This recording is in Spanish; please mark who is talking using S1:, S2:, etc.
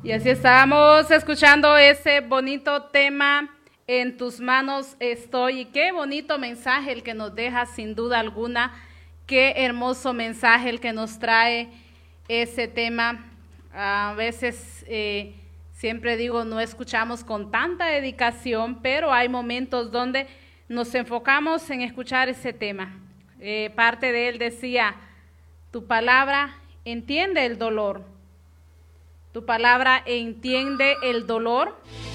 S1: Y así estábamos escuchando ese bonito tema, En tus manos estoy. Y qué bonito mensaje el que nos deja, sin duda alguna. Qué hermoso mensaje el que nos trae ese tema. A veces, siempre digo, no escuchamos con tanta dedicación, pero hay momentos donde nos enfocamos en escuchar ese tema. Parte de él decía, tu palabra entiende el dolor. Tu palabra entiende el dolor